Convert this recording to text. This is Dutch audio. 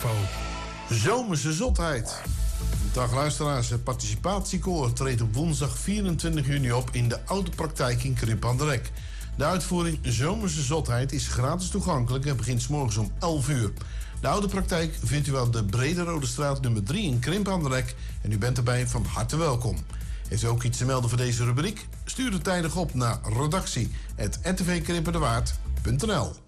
info. Zomerse zotheid. Dag luisteraars, het participatiekoor treedt op woensdag 24 juni op in de oude praktijk in Krimpen aan de Rek. De uitvoering Zomerse zotheid is gratis toegankelijk en begint 's morgens om 11 uur. De oude praktijk vindt u aan de Brede Rode Straat nummer 3 in Krimpen aan de Rek en u bent erbij van harte welkom. Heeft u ook iets te melden voor deze rubriek? Stuur het tijdig op naar redactie@rtvkrimpendewaard.nl.